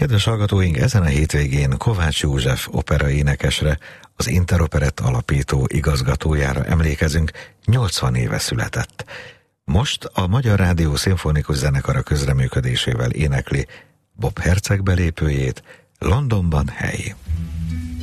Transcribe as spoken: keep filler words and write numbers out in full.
Kedves hallgatóink, ezen a hétvégén Kovács József operaénekesre, az Interoperett alapító igazgatójára emlékezünk, nyolcvan éve született. Most a Magyar Rádió Szimfonikus Zenekara közreműködésével énekli Bob Herceg belépőjét, Londonban hely.